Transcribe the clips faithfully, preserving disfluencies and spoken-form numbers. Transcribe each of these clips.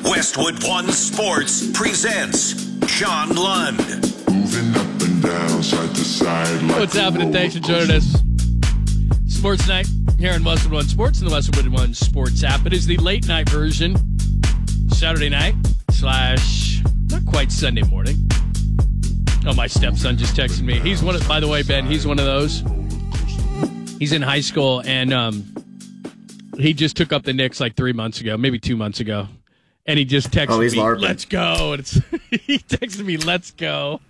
Westwood One Sports presents John Lund. Moving up and down, side to side. Like What's happening? Thanks for joining us. Sports Night here in Westwood One Sports and the Westwood One Sports app. It is the late night version, Saturday night slash not quite Sunday morning. Oh, my stepson just texted me. He's one of, by the way, Ben, he's one of those. He's in high school, and um, he just took up the Knicks like three months ago, maybe two months ago. And he just texted oh, he's me, LARPing. let's go. And it's, he texted me, let's go.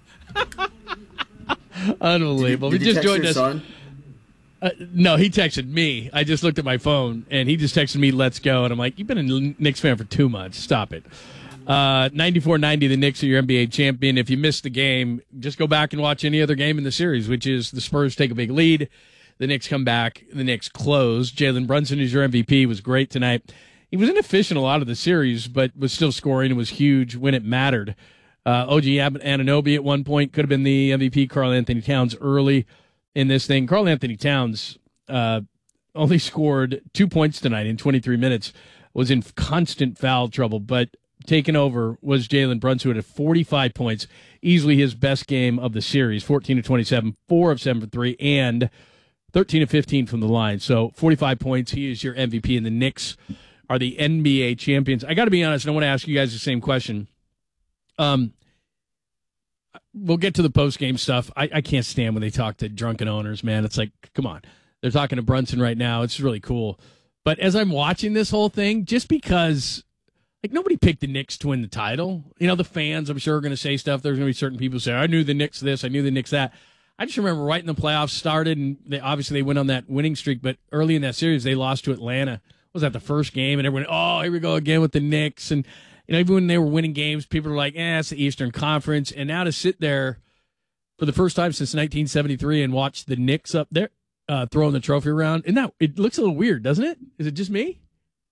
Unbelievable. Did, did he just you text joined your us. son? Uh, no, he texted me. I just looked at my phone, and he just texted me, let's go. And I'm like, you've been a Knicks fan for two months. Stop it. Uh, ninety-four ninety, the Knicks are your N B A champion. If you missed the game, just go back and watch any other game in the series, which is the Spurs take a big lead. The Knicks come back. The Knicks close. Jalen Brunson is your M V P. Was great tonight. He was inefficient a lot of the series, but was still scoring and was huge when it mattered. Uh, O G Anunoby at one point could have been the M V P. Karl Anthony Towns early in this thing. Karl Anthony Towns uh, only scored two points tonight in twenty-three minutes, was in constant foul trouble, but taken over was Jalen Brunson, who had forty-five points, easily his best game of the series, fourteen of twenty-seven, four of seven for three, and thirteen of fifteen from the line. So forty-five points, he is your M V P, and the Knicks are the N B A champions. I got to be honest, and I want to ask you guys the same question. Um, we'll get to the post-game stuff. I, I can't stand when they talk to drunken owners, man. It's like, come on. They're talking to Brunson right now. It's really cool. But as I'm watching this whole thing, just because, like, nobody picked the Knicks to win the title. You know, the fans, I'm sure, are going to say stuff. There's going to be certain people who say, I knew the Knicks this, I knew the Knicks that. I just remember right when the playoffs started, and they, obviously they went on that winning streak, but early in that series, they lost to Atlanta. Was that the first game? And everyone, oh, here we go again with the Knicks. And, you know, even when they were winning games, people were like, eh, it's the Eastern Conference. And now to sit there for the first time since nineteen seventy-three and watch the Knicks up there uh, throwing the trophy around, and that it looks a little weird, doesn't it? Is it just me?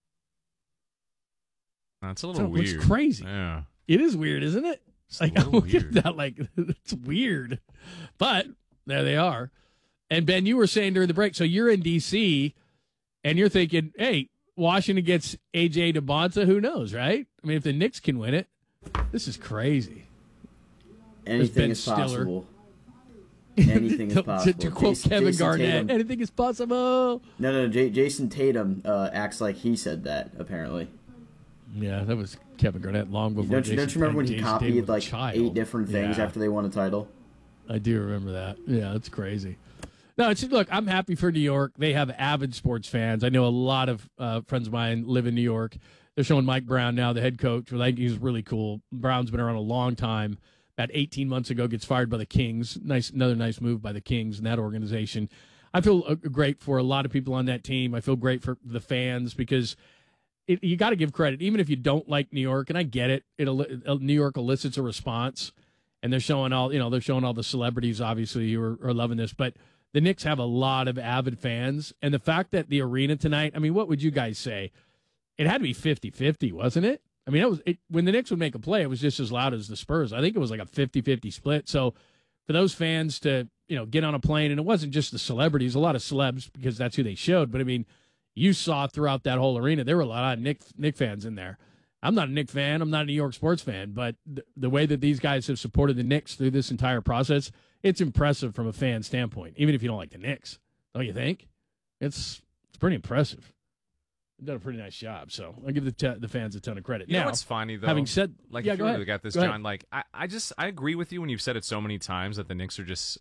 That's a little It weird. looks crazy. Yeah. It is weird, isn't it? It's Like, a I little look at weird. that, like, it's weird. But there they are. And, Ben, you were saying during the break, so you're in D C, and you're thinking, hey, Washington gets A J DeBonta, who knows, right? I mean, if the Knicks can win it, this is crazy. Anything Ben is Stiller. possible. Anything is to, possible. to quote Jason- Kevin Jason Garnett, Tatum- anything is possible. No, no, J- Jason Tatum uh, acts like he said that, apparently. Yeah, that was Kevin Garnett long before Don't you, Jason don't you remember when he Jason Tatum copied was a like child. eight different things Yeah. after they won a title? I do remember that. Yeah, that's crazy. No, it's look, I'm happy for New York. They have avid sports fans. I know a lot of uh, friends of mine live in New York. They're showing Mike Brown now, the head coach. I think he's really cool. Brown's been around a long time. About eighteen months ago, gets fired by the Kings. Nice, another nice move by the Kings and that organization. I feel uh, great for a lot of people on that team. I feel great for the fans because it, you got to give credit, even if you don't like New York. And I get it. It New York elicits a response, and they're showing all you know. They're showing all the celebrities, obviously, who are, are loving this, but. The Knicks have a lot of avid fans, and the fact that the arena tonight, I mean, what would you guys say? It had to be fifty-fifty, wasn't it? I mean, it was it, when the Knicks would make a play, it was just as loud as the Spurs. I think it was like a fifty-fifty split. So for those fans to, you know, get on a plane, and it wasn't just the celebrities, a lot of celebs, because that's who they showed, but I mean, you saw throughout that whole arena, there were a lot of Knick, Knick fans in there. I'm not a Knick fan. I'm not a New York sports fan, but the, the way that these guys have supported the Knicks through this entire process, it's impressive from a fan standpoint, even if you don't like the Knicks. Don't you think? It's it's pretty impressive. They've done a pretty nice job, so I give the t- the fans a ton of credit. You now, know what's funny, though? having said, like, yeah, if go you ahead. really got this, Go ahead. John, like, I, I just, I agree with you when you've said it so many times that the Knicks are just,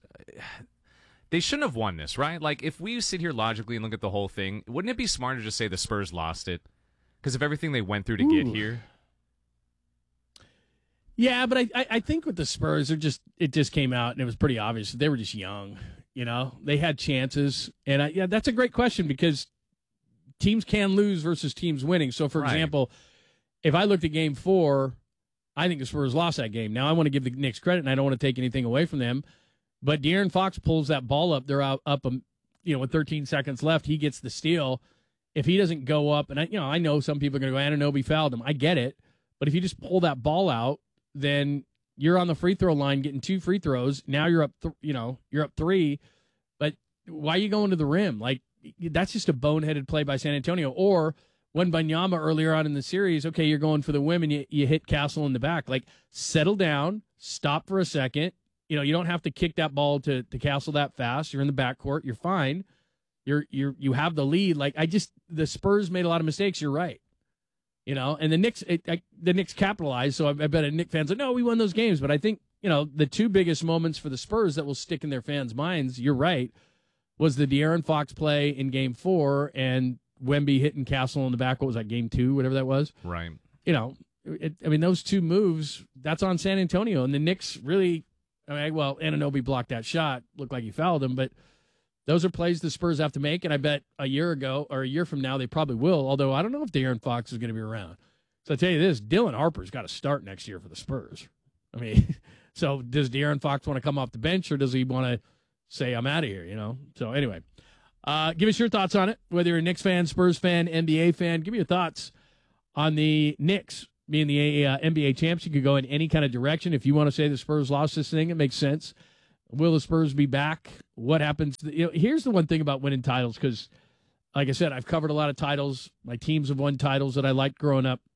they shouldn't have won this, right? Like, if we sit here logically and look at the whole thing, wouldn't it be smarter to just say the Spurs lost it? Because of everything they went through to Ooh. get here? Yeah, but I, I I think with the Spurs, they're just it just came out and it was pretty obvious they were just young. You know, they had chances, and I, yeah, that's a great question because teams can lose versus teams winning. So, for Right. example, if I looked at Game Four, I think the Spurs lost that game. Now, I want to give the Knicks credit, and I don't want to take anything away from them. But De'Aaron Fox pulls that ball up. They're out up, um, you know, with thirteen seconds left. He gets the steal. If he doesn't go up, and I, you know, I know some people are going to go, Anunoby fouled him. I get it, but if you just pull that ball out, then you're on the free throw line getting two free throws. Now you're up, th- you know, you're up three. But why are you going to the rim? Like, that's just a boneheaded play by San Antonio. Or Wembanyama earlier on in the series, okay, you're going for the women, you, you hit Castle in the back. Like, settle down, stop for a second. You know, you don't have to kick that ball to, to Castle that fast. You're in the backcourt. You're fine. You're you're you have the lead. Like, I just the Spurs made a lot of mistakes. You're right. You know, and the Knicks it, I, the Knicks capitalized. So I, I bet a Knicks fans like, no, we won those games. But I think, you know, the two biggest moments for the Spurs that will stick in their fans' minds, you're right, was the De'Aaron Fox play in Game Four and Wemby hitting Castle in the back. What was that, Game Two, whatever that was? Right. You know, it, I mean, those two moves, that's on San Antonio. And the Knicks really, I mean, well, Anunoby blocked that shot. Looked like he fouled him. But those are plays the Spurs have to make. And I bet a year ago or a year from now, they probably will. Although I don't know if De'Aaron Fox is going to be around. So I tell you this, Dylan Harper's got to start next year for the Spurs. I mean, so does De'Aaron Fox want to come off the bench or does he want to say, I'm out of here, you know? So anyway, uh, give us your thoughts on it, whether you're a Knicks fan, Spurs fan, N B A fan. Give me your thoughts on the Knicks being the uh, N B A champs. You could go in any kind of direction. If you want to say the Spurs lost this thing, it makes sense. Will the Spurs be back? What happens? To the, you know, here's the one thing about winning titles, because, like I said, I've covered a lot of titles. My teams have won titles that I liked growing up.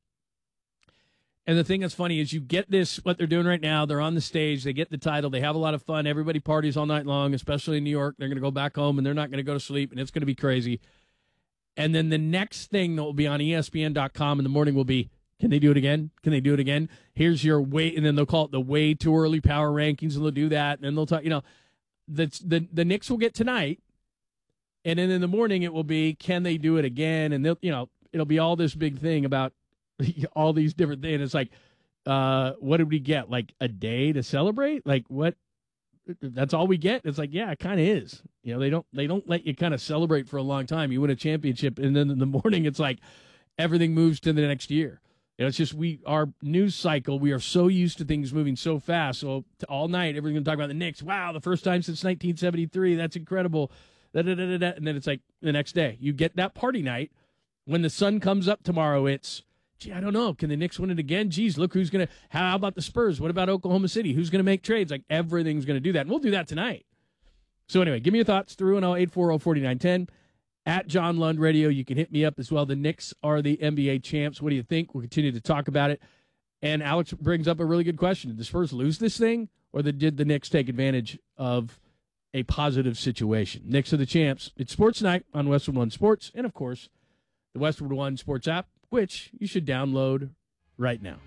And the thing that's funny is you get this, what they're doing right now, they're on the stage, they get the title, they have a lot of fun, everybody parties all night long, especially in New York. They're going to go back home, and they're not going to go to sleep, and it's going to be crazy. And then the next thing that will be on E S P N dot com in the morning will be, can they do it again? Can they do it again? Here's your way, and then they'll call it the way too early power rankings, and they'll do that, and then they'll talk, you know, the, the, the Knicks will get tonight, and then in the morning it will be, can they do it again? And they'll, you know, it'll be all this big thing about all these different things. It's like, uh, what did we get? Like a day to celebrate? Like what? That's all we get? It's like, yeah, it kind of is. You know, they don't they don't let you kind of celebrate for a long time. You win a championship, and then in the morning, it's like everything moves to the next year. You know, it's just we our news cycle. We are so used to things moving so fast. So to all night, everyone's going to talk about the Knicks. Wow, the first time since nineteen seventy-three. That's incredible. Da, da, da, da, da. And then it's like the next day, you get that party night. When the sun comes up tomorrow, it's, gee, I don't know. Can the Knicks win it again? Geez, look who's going to – how about the Spurs? What about Oklahoma City? Who's going to make trades? Like, everything's going to do that. And we'll do that tonight. So, anyway, give me your thoughts. three one zero, eight four zero, four nine one zero. At John Lund Radio, you can hit me up as well. The Knicks are the N B A champs. What do you think? We'll continue to talk about it. And Alex brings up a really good question. Did the Spurs lose this thing, or did the Knicks take advantage of a positive situation? Knicks are the champs. It's Sports Night on Westwood One Sports. And, of course, the Westwood One Sports app, which you should download right now.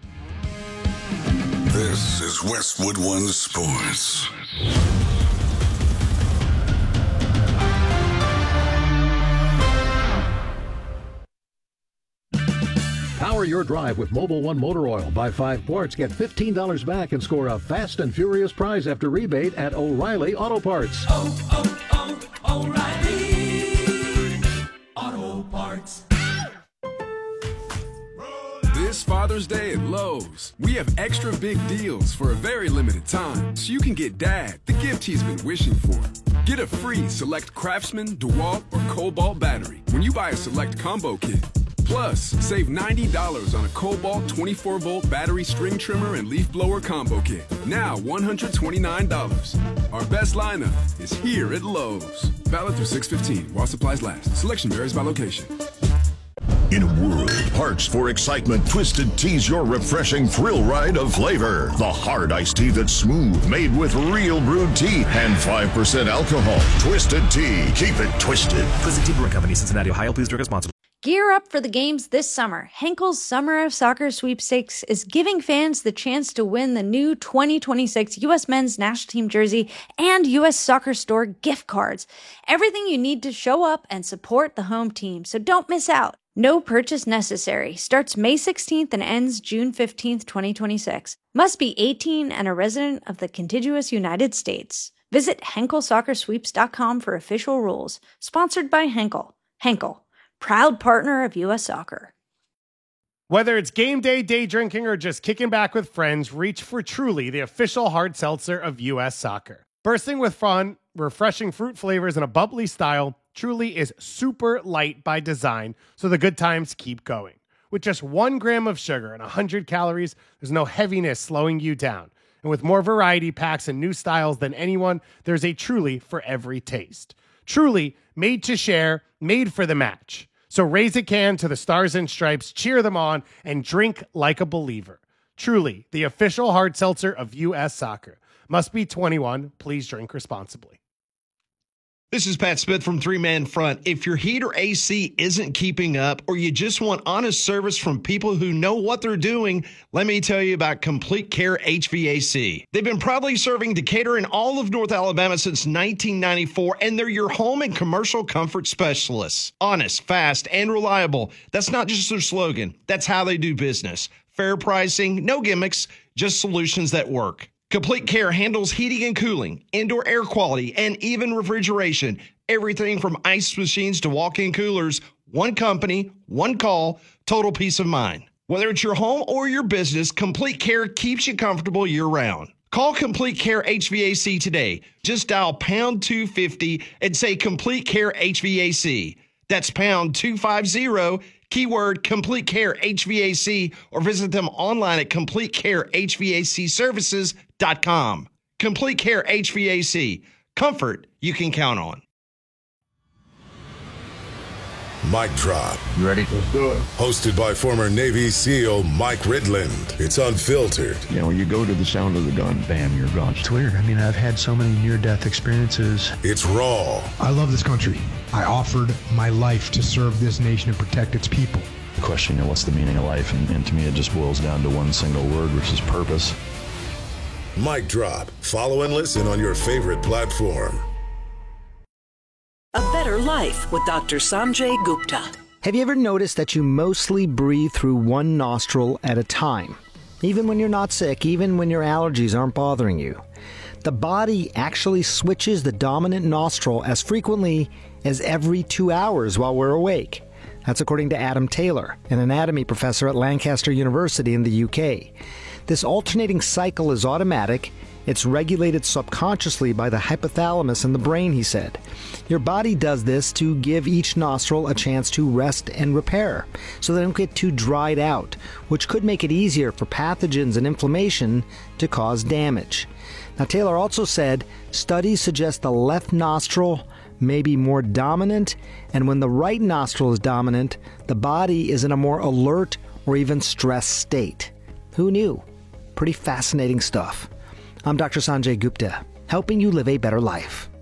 This is Westwood One Sports. Power your drive with Mobil One Motor Oil. Buy five quarts, get fifteen dollars back, and score a fast and furious prize after rebate at O'Reilly Auto Parts. Oh, oh, oh, O'Reilly Auto Parts. This Father's Day at Lowe's, we have extra big deals for a very limited time, so you can get Dad the gift he's been wishing for. Get a free Select Craftsman, DeWalt, or Cobalt battery when you buy a Select Combo Kit. Plus, save ninety dollars on a Cobalt twenty-four volt battery string trimmer and leaf blower combo kit. Now one hundred twenty-nine dollars. Our best lineup is here at Lowe's. Valid through six fifteen while supplies last. Selection varies by location. In a world of parts for excitement, Twisted Tea's your refreshing thrill ride of flavor. The hard iced tea that's smooth, made with real brewed tea and five percent alcohol. Twisted Tea. Keep it twisted. Twisted Tea Brewing Company, Cincinnati, Ohio. Please drink responsibly. Gear up for the games this summer. Henkel's Summer of Soccer Sweepstakes is giving fans the chance to win the new twenty twenty-six U S Men's National Team jersey and U S Soccer Store gift cards. Everything you need to show up and support the home team, so don't miss out. No purchase necessary. Starts May sixteenth and ends June fifteenth, twenty twenty-six. Must be eighteen and a resident of the contiguous United States. Visit Henkel Soccer Sweeps dot com for official rules. Sponsored by Henkel. Henkel, proud partner of U S Soccer. Whether it's game day, day drinking, or just kicking back with friends, reach for Truly, the official hard seltzer of U S Soccer. Bursting with fun, refreshing fruit flavors, and a bubbly style, Truly is super light by design, so the good times keep going. With just one gram of sugar and one hundred calories, there's no heaviness slowing you down. And with more variety packs and new styles than anyone, there's a Truly for every taste. Truly, made to share, made for the match. So raise a can to the Stars and Stripes, cheer them on, and drink like a believer. Truly, the official hard seltzer of U S Soccer. Must be twenty-one. Please drink responsibly. This is Pat Smith from Three Man Front. If your heat or A C isn't keeping up, or you just want honest service from people who know what they're doing, let me tell you about Complete Care H V A C. They've been proudly serving Decatur and all of North Alabama since nineteen ninety-four, and they're your home and commercial comfort specialists. Honest, fast, and reliable. That's not just their slogan. That's how they do business. Fair pricing, no gimmicks, just solutions that work. Complete Care handles heating and cooling, indoor air quality, and even refrigeration. Everything from ice machines to walk-in coolers. One company, one call, total peace of mind. Whether it's your home or your business, Complete Care keeps you comfortable year-round. Call Complete Care H V A C today. Just dial pound two fifty and say Complete Care H V A C. That's pound two fifty, keyword Complete Care H V A C, or visit them online at complete care h v a c services dot com. Complete Care H V A C. Comfort you can count on. Mic Drop. You ready? Let's do it. Hosted by former Navy SEAL Mike Ridland. It's unfiltered. You know, when you go to the sound of the gun, bam, you're gone. It's weird. I mean, I've had so many near-death experiences. It's raw. I love this country. I offered my life to serve this nation and protect its people. The question, you know, what's the meaning of life? And, and to me, it just boils down to one single word, which is purpose. Mic Drop. Follow and listen on your favorite platform. A Better Life with Doctor Sanjay Gupta. Have you ever noticed that you mostly breathe through one nostril at a time? Even when you're not sick, even when your allergies aren't bothering you. The body actually switches the dominant nostril as frequently as every two hours while we're awake. That's according to Adam Taylor, an anatomy professor at Lancaster University in the U K. This alternating cycle is automatic. It's regulated subconsciously by the hypothalamus in the brain, he said. Your body does this to give each nostril a chance to rest and repair, so they don't get too dried out, which could make it easier for pathogens and inflammation to cause damage. Now, Taylor also said studies suggest the left nostril may be more dominant, and when the right nostril is dominant, the body is in a more alert or even stressed state. Who knew? Pretty fascinating stuff. I'm Doctor Sanjay Gupta, helping you live a better life.